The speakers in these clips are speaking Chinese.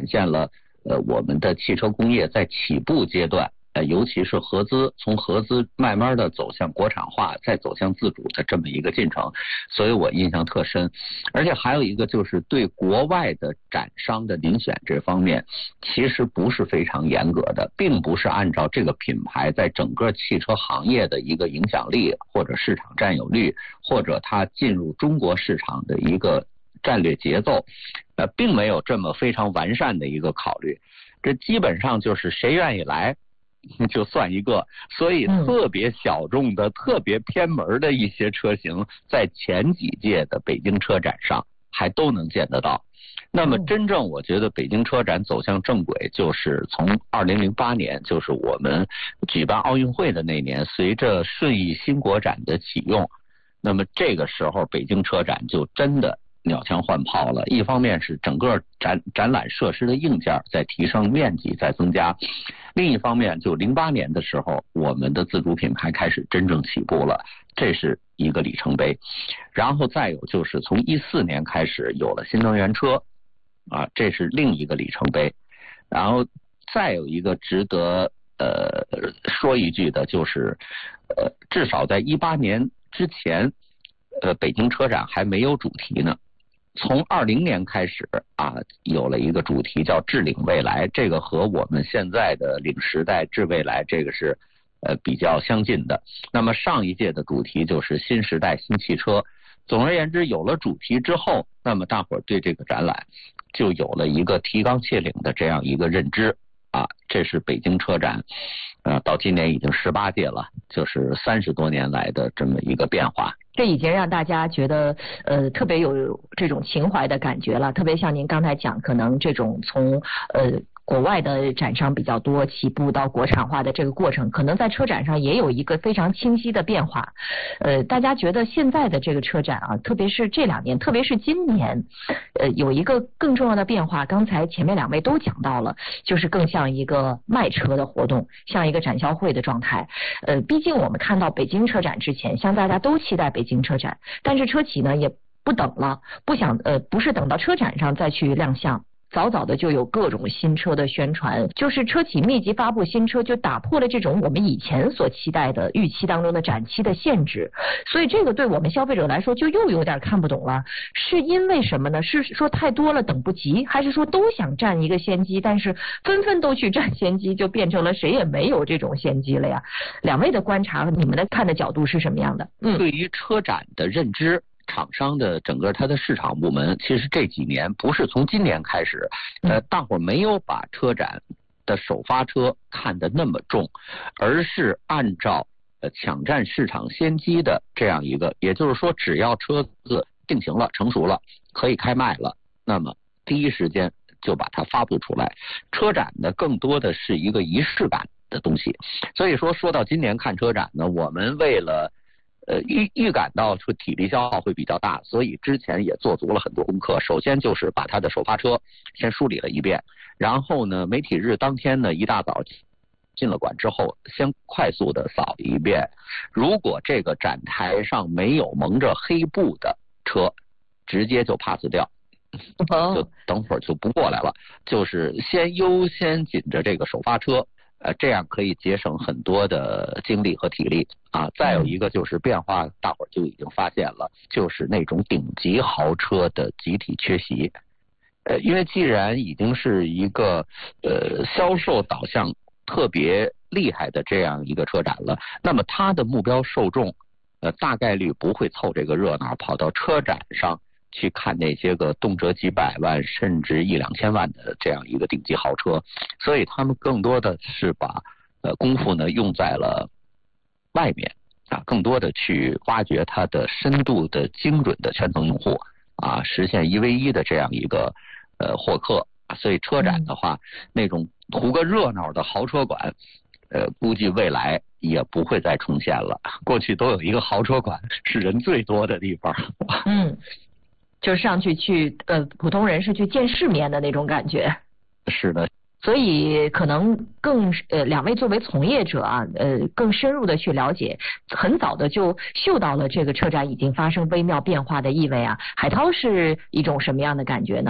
现了我们的汽车工业在起步阶段，尤其是合资，从合资慢慢的走向国产化，再走向自主的这么一个进程，所以我印象特深。而且还有一个就是对国外的展商的遴选这方面，其实不是非常严格的，并不是按照这个品牌在整个汽车行业的一个影响力或者市场占有率，或者它进入中国市场的一个战略节奏，并没有这么非常完善的一个考虑。这基本上就是谁愿意来就算一个，所以特别小众的、特别偏门的一些车型，在前几届的北京车展上还都能见得到。那么真正我觉得北京车展走向正轨，就是从2008年，就是我们举办奥运会的那年，随着顺义新国展的启用，那么这个时候北京车展就真的鸟枪换炮了。一方面是整个展览设施的硬件在提升，面积在增加，另一方面就08年的时候，我们的自主品牌开始真正起步了，这是一个里程碑。然后再有就是从14年开始有了新能源车这是另一个里程碑。然后再有一个值得说一句的就是至少在18年之前北京车展还没有主题呢。从20年开始有了一个主题叫智领未来，这个和我们现在的领时代智未来这个是比较相近的。那么上一届的主题就是新时代新汽车。总而言之，有了主题之后，那么大伙儿对这个展览就有了一个提纲挈领的这样一个认知这是北京车展到今年已经18届了，就是30多年来的这么一个变化。 这已经让大家觉得特别有这种情怀的感觉了，特别像您刚才讲，可能这种从国外的展商比较多，起步到国产化的这个过程，可能在车展上也有一个非常清晰的变化。大家觉得现在的这个车展特别是这2年，特别是今年，有一个更重要的变化，刚才前面2位都讲到了，就是更像一个卖车的活动，像一个展销会的状态。毕竟我们看到北京车展之前，像大家都期待北京车展，但是车企呢也不等了，不是等到车展上再去亮相，早早的就有各种新车的宣传，就是车企密集发布新车，就打破了这种我们以前所期待的预期当中的展期的限制。所以这个对我们消费者来说就又有点看不懂了，是因为什么呢？是说太多了等不及，还是说都想占一个先机，但是纷纷都去占先机，就变成了谁也没有这种先机了呀？2位的观察，你们的看的角度是什么样的？ 对于车展的认知，厂商的整个它的市场部门，其实这几年不是从今年开始，大伙儿没有把车展的首发车看得那么重，而是按照抢占市场先机的这样一个，也就是说，只要车子定型了、成熟了，可以开卖了，那么第一时间就把它发布出来。车展呢，更多的是一个仪式感的东西。所以说到今年看车展呢，我们为了预感到说体力消耗会比较大，所以之前也做足了很多功课。首先就是把它的首发车先梳理了一遍，然后呢，媒体日当天呢一大早进了馆之后，先快速的扫一遍。如果这个展台上没有蒙着黑布的车，直接就 pass 掉，就等会儿就不过来了。就是先优先紧着这个首发车。这样可以节省很多的精力和体力再有一个就是变化，大伙儿就已经发现了，就是那种顶级豪车的集体缺席。因为既然已经是一个销售导向特别厉害的这样一个车展了，那么它的目标受众大概率不会凑这个热闹跑到车展上去看那些个动辄几百万甚至1、2千万的这样一个顶级豪车，所以他们更多的是把功夫呢用在了外面更多的去挖掘它的深度的精准的圈层用户实现1v1的这样一个获客。所以车展的话，那种图个热闹的豪车馆估计未来也不会再重现了。过去都有一个豪车馆是人最多的地方就是上去普通人是去见世面的那种感觉。 是的。 所以可能更2位作为从业者更深入的去了解，很早的就嗅到了这个车展已经发生微妙变化的意味海涛是一种什么样的感觉呢？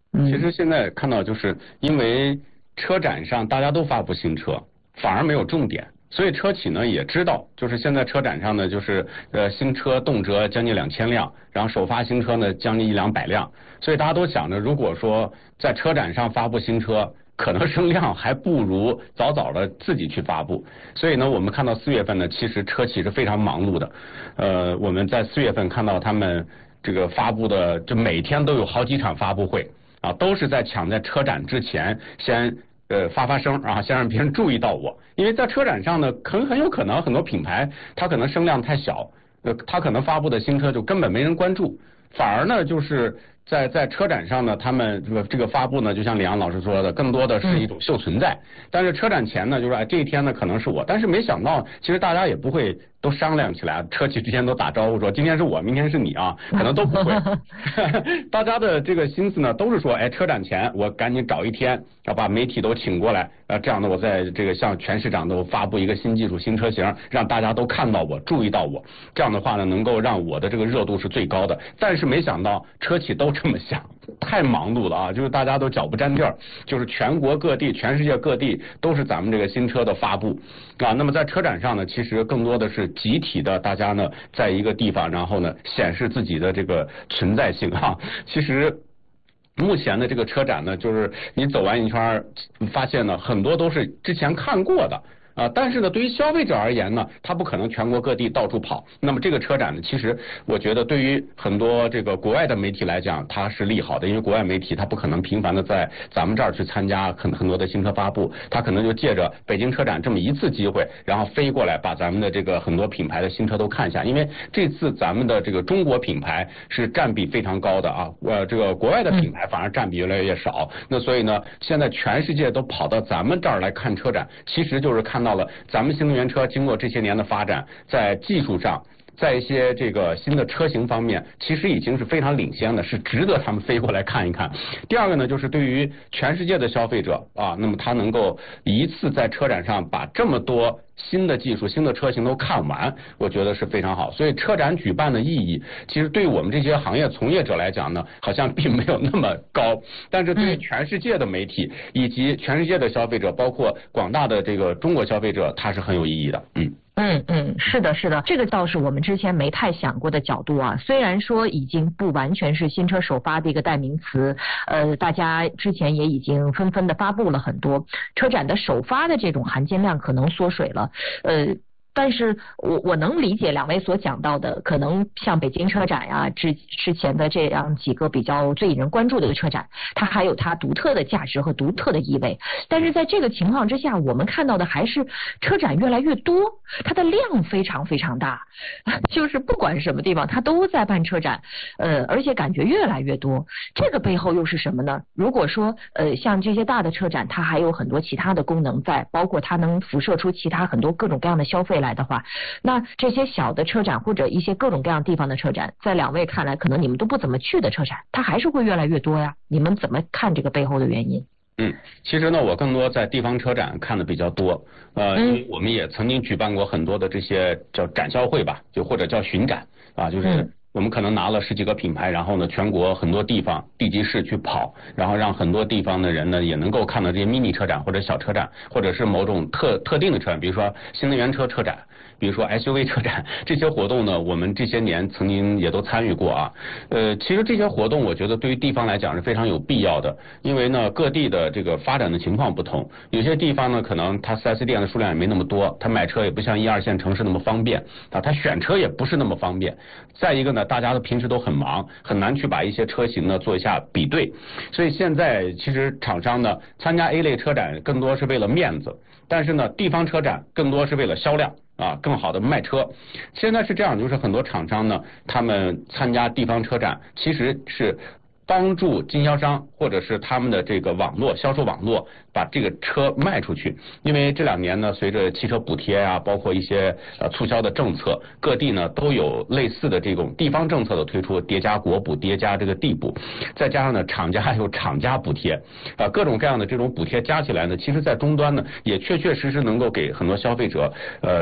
其实现在看到就是因为车展上大家都发布新车，反而没有重点。所以车企呢也知道，就是现在车展上呢，就是新车动辄将近2000辆，然后首发新车呢将近100-200辆，所以大家都想着，如果说在车展上发布新车，可能声量还不如早早的自己去发布。所以呢，我们看到4月份呢，其实车企是非常忙碌的。我们在4月份看到他们这个发布的，就每天都有好几场发布会啊，都是在抢在车展之前先发声啊，先让别人注意到我。因为在车展上呢，很有可能很多品牌它可能声量太小，它可能发布的新车就根本没人关注，反而呢就是在车展上呢，他们这个发布呢，就像李阳老师说的，更多的是一种秀存在。但是车展前呢，就是这一天呢可能是我，但是没想到其实大家也不会都商量起来，车企之前都打招呼说今天是我，明天是你啊，可能都不会。大家的这个心思呢都是说，车展前我赶紧找一天要把媒体都请过来，这样呢我在这个向全市场都发布一个新技术新车型，让大家都看到我，注意到我，这样的话呢能够让我的这个热度是最高的。但是没想到车企都这么想，太忙碌了啊，就是大家都脚不沾地儿，就是全国各地全世界各地都是咱们这个新车的发布啊。那么在车展上呢，其实更多的是集体的大家呢在一个地方，然后呢显示自己的这个存在性啊。其实目前的这个车展呢，就是你走完一圈发现呢很多都是之前看过的但是呢，对于消费者而言呢，他不可能全国各地到处跑。那么这个车展呢，其实我觉得对于很多这个国外的媒体来讲，它是利好的，因为国外媒体它不可能频繁的在咱们这儿去参加很多的新车发布，它可能就借着北京车展这么一次机会，然后飞过来把咱们的这个很多品牌的新车都看一下。因为这次咱们的这个中国品牌是占比非常高的啊，这个国外的品牌反而占比越来越少。那所以呢，现在全世界都跑到咱们这儿来看车展，其实就是看到了咱们新能源车经过这些年的发展，在技术上，在一些这个新的车型方面，其实已经是非常领先的，是值得他们飞过来看一看。第二个呢，就是对于全世界的消费者那么他能够一次在车展上把这么多新的技术、新的车型都看完，我觉得是非常好。所以车展举办的意义，其实对于我们这些行业从业者来讲呢，好像并没有那么高，但是对于全世界的媒体以及全世界的消费者，包括广大的这个中国消费者，它是很有意义的。 是的，是的，这个倒是我们之前没太想过的角度啊。虽然说已经不完全是新车首发的一个代名词，大家之前也已经纷纷的发布了很多，车展的首发的这种含金量可能缩水了，但是我能理解两位所讲到的，可能像北京车展呀，之前的这样几个比较最引人关注的一个车展，它还有它独特的价值和独特的意味。但是在这个情况之下，我们看到的还是车展越来越多，它的量非常非常大，就是不管什么地方它都在办车展，而且感觉越来越多。这个背后又是什么呢？如果说像这些大的车展，它还有很多其他的功能在，包括它能辐射出其他很多各种各样的消费来的话，那这些小的车展或者一些各种各样地方的车展，在两位看来可能你们都不怎么去的车展，它还是会越来越多呀。你们怎么看这个背后的原因？ 其实呢，我更多在地方车展看的比较多，因为我们也曾经举办过很多的这些叫展销会吧，就或者叫巡展就是我们可能拿了10几个品牌，然后呢，全国很多地方地级市去跑，然后让很多地方的人呢也能够看到这些迷你车展或者小车展，或者是某种特定的车展，比如说新能源车展，比如说 SUV 车展，这些活动呢，我们这些年曾经也都参与过啊。其实这些活动我觉得对于地方来讲是非常有必要的，因为呢各地的这个发展的情况不同，有些地方呢可能它 4S 店的数量也没那么多，它买车也不像1、2线城市那么方便它选车也不是那么方便。再一个呢，大家的平时都很忙，很难去把一些车型呢做一下比对，所以现在其实厂商呢参加 A 类车展更多是为了面子，但是呢地方车展更多是为了销量更好的卖车。现在是这样，就是很多厂商呢他们参加地方车展其实是帮助经销商或者是他们的这个网络销售网络把这个车卖出去。因为这2年呢，随着汽车补贴包括一些促销的政策，各地呢都有类似的这种地方政策的推出，叠加国补，叠加这个地补，再加上呢厂家还有厂家补贴各种各样的这种补贴加起来呢，其实在终端呢也确确实实能够给很多消费者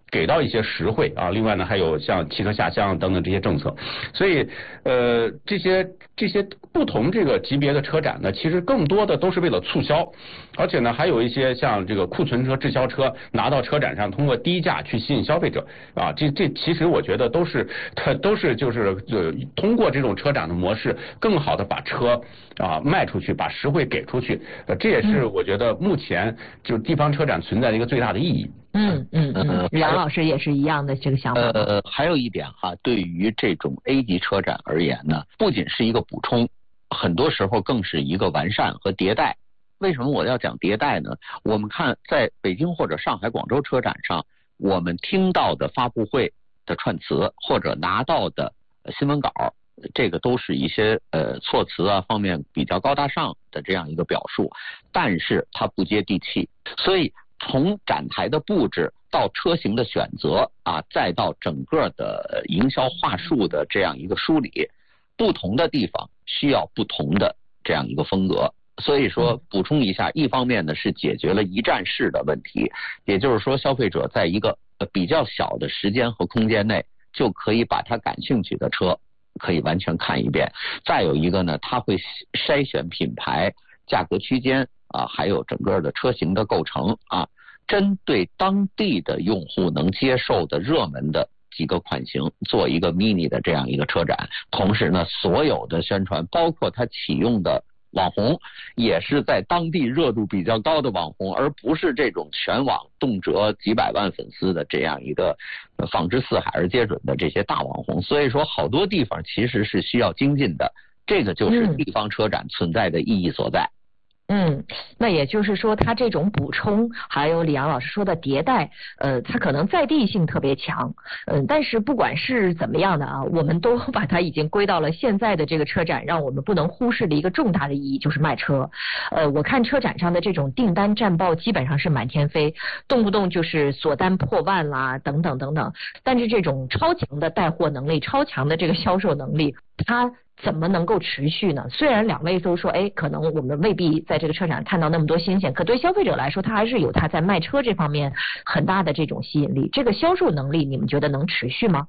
给到一些实惠啊。另外呢，还有像汽车下乡等等这些政策，所以这些不同这个级别的车展呢，其实更多的都是为了促销，而且呢，还有一些像这个库存车、滞销车拿到车展上，通过低价去吸引消费者啊。这其实我觉得都是就是通过这种车展的模式，更好的把车啊卖出去，把实惠给出去。这也是我觉得目前就是地方车展存在的一个最大的意义。 梁老师也是一样的这个想法。 还有一点哈，对于这种 A 级车展而言呢，不仅是一个补充，很多时候更是一个完善和迭代。为什么我要讲迭代呢？我们看在北京或者上海、广州车展上，我们听到的发布会的串词或者拿到的新闻稿，这个都是一些措辞啊方面比较高大上的这样一个表述，但是它不接地气。所以从展台的布置到车型的选择啊，再到整个的营销话术的这样一个梳理，不同的地方需要不同的这样一个风格。所以说补充一下，一方面呢是解决了一站式的问题，也就是说消费者在一个比较小的时间和空间内就可以把他感兴趣的车可以完全看一遍。再有一个呢，他会筛选品牌、价格区间啊，还有整个的车型的构成啊，针对当地的用户能接受的热门的几个款型做一个 mini 的这样一个车展。同时呢，所有的宣传包括他启用的网红也是在当地热度比较高的网红，而不是这种全网动辄几百万粉丝的这样一个放之四海而皆准的这些大网红。所以说好多地方其实是需要精进的，这个就是地方车展存在的意义所在。 那也就是说，它这种补充，还有李阳老师说的迭代，它可能在地性特别强，但是不管是怎么样的啊，我们都把它已经归到了现在的这个车展，让我们不能忽视的一个重大的意义，就是卖车。我看车展上的这种订单战报基本上是满天飞，动不动就是锁单破万啦，等等等等。但是这种超强的带货能力、超强的这个销售能力，它怎么能够持续呢？虽然两位都说，可能我们未必在这个车展看到那么多新鲜，可对消费者来说，他还是有他在卖车这方面很大的这种吸引力。这个销售能力，你们觉得能持续吗？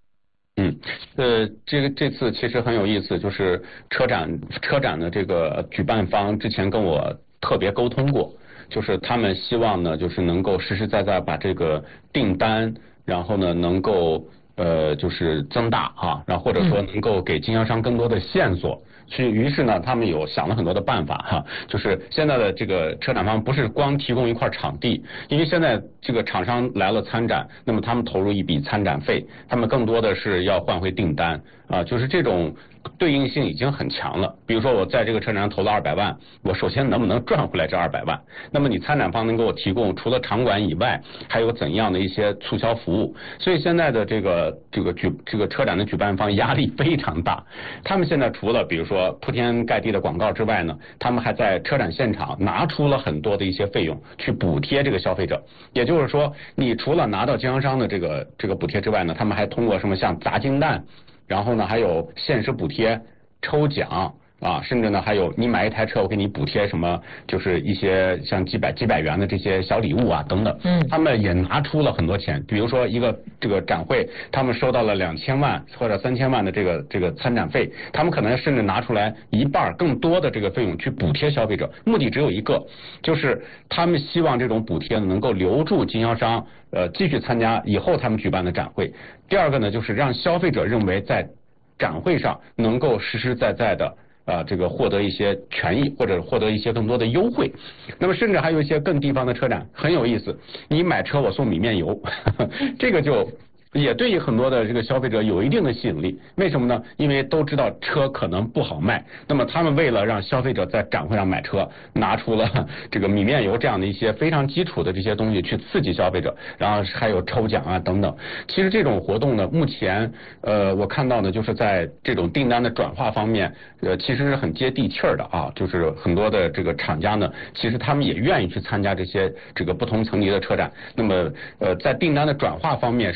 这次其实很有意思，就是车展的这个举办方之前跟我特别沟通过，就是他们希望呢，就是能够实实在在把这个订单，然后呢能够就是增大啊，然后或者说能够给经销商更多的线索。于是呢，他们有想了很多的办法哈，就是现在的这个车展方不是光提供一块场地，因为现在这个厂商来了参展，那么他们投入一笔参展费，他们更多的是要换回订单啊，就是这种对应性已经很强了。比如说我在这个车展上投了200万，我首先能不能赚回来这200万？那么你参展方能给我提供除了场馆以外，还有怎样的一些促销服务？所以现在的这个车展的举办方压力非常大，他们现在除了比如说铺天盖地的广告之外呢，他们还在车展现场拿出了很多的一些费用去补贴这个消费者。也就是说，你除了拿到经销商的这个补贴之外呢，他们还通过什么像砸金蛋，然后呢还有限时补贴、抽奖啊，甚至呢还有你买一台车我给你补贴什么，就是一些像几百元的这些小礼物啊等等。他们也拿出了很多钱，比如说这个展会，他们收到了2000万或者3000万的这个参展费，他们可能甚至拿出来一半更多的这个费用去补贴消费者。目的只有一个，就是他们希望这种补贴能够留住经销商继续参加以后他们举办的展会。第二个呢，就是让消费者认为在展会上能够实实在在的这个获得一些权益，或者获得一些更多的优惠。那么甚至还有一些更地方的车展很有意思，你买车我送米面油这个就也对于很多的这个消费者有一定的吸引力。为什么呢？因为都知道车可能不好卖，那么他们为了让消费者在展会上买车，拿出了这个米面油这样的一些非常基础的这些东西去刺激消费者，然后还有抽奖啊等等。其实这种活动呢，目前我看到呢，就是在这种订单的转化方面，其实是很接地气儿的啊，就是很多的这个厂家呢，其实他们也愿意去参加这个不同层级的车展。那么在订单的转化方面，甚至他们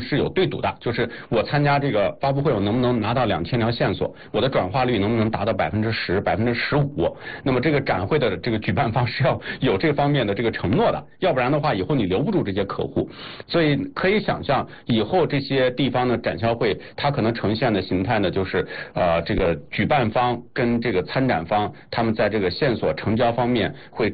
是有对赌的，就是我参加这个发布会，我能不能拿到2000条线索，我的转化率能不能达到10%、15%？那么这个展会的这个举办方是要有这方面的这个承诺的，要不然的话以后你留不住这些客户。所以可以想象，以后这些地方的展销会，它可能呈现的形态呢，就是这个举办方跟这个参展方，他们在这个线索成交方面会